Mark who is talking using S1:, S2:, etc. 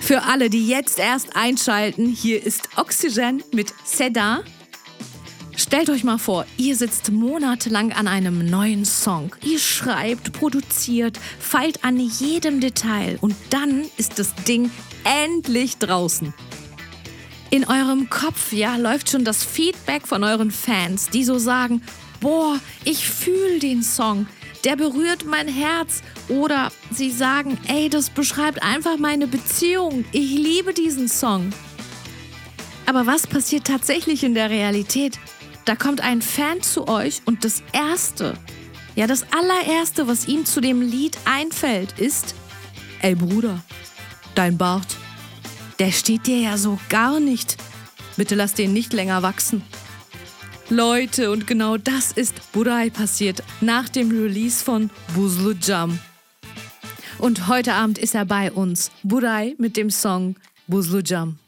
S1: Für alle, die jetzt erst einschalten, hier ist Oxygen mit Seda. Stellt euch mal vor, ihr sitzt monatelang an einem neuen Song. Ihr schreibt, produziert, feilt an jedem Detail und dann ist das Ding endlich draußen. In eurem Kopf, läuft schon das Feedback von euren Fans, die so sagen, boah, ich fühle den Song, der berührt mein Herz. Oder sie sagen, ey, das beschreibt einfach meine Beziehung, ich liebe diesen Song. Aber was passiert tatsächlich in der Realität? Da kommt ein Fan zu euch und das allererste, was ihm zu dem Lied einfällt, ist, ey Bruder, dein Bart, der steht dir ja so gar nicht. Bitte lass den nicht länger wachsen. Leute, und genau das ist Buray passiert nach dem Release von Buzlucam. Und heute Abend ist er bei uns, Buray mit dem Song Buzlucam.